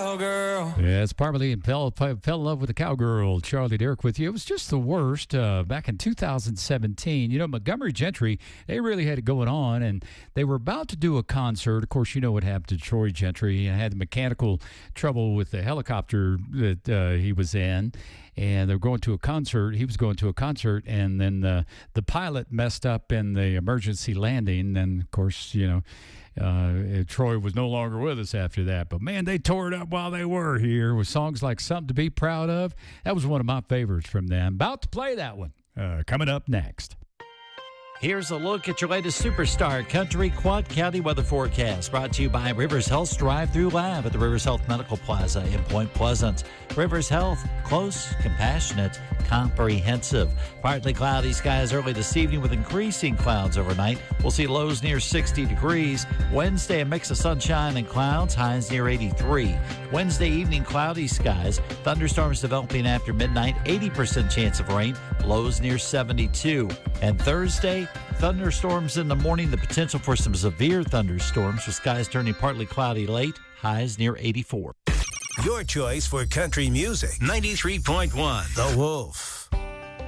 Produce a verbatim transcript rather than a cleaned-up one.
cowgirl. Yes, Parmalee and fell, fell in love with the cowgirl. Charlie Derrick with you. It was just the worst uh, back in two thousand seventeen. You know, Montgomery Gentry, they really had it going on, and they were about to do a concert. Of course, you know what happened to Troy Gentry, and had mechanical trouble with the helicopter that uh, he was in. And they were going to a concert. He was going to a concert, and then the the pilot messed up in the emergency landing. And of course, you know, uh, Troy was no longer with us after that. But man, they tore it up while they were here with songs like "Something to Be Proud Of." That was one of my favorites from them. About to play that one. Uh, coming up next. Here's a look at your latest Superstar Country Quad County weather forecast, brought to you by Rivers Health's Drive-Thru Lab at the Rivers Health Medical Plaza in Point Pleasant. Rivers Health, close, compassionate, comprehensive. Partly cloudy skies early this evening with increasing clouds overnight. We'll see lows near sixty degrees. Wednesday, a mix of sunshine and clouds, highs near eighty-three. Wednesday evening, cloudy skies. Thunderstorms developing after midnight, eighty percent chance of rain, lows near seventy-two. And Thursday, thunderstorms in the morning, the potential for some severe thunderstorms with skies turning partly cloudy late, highs near eighty-four. Your choice for country music. ninety-three point one The Wolf.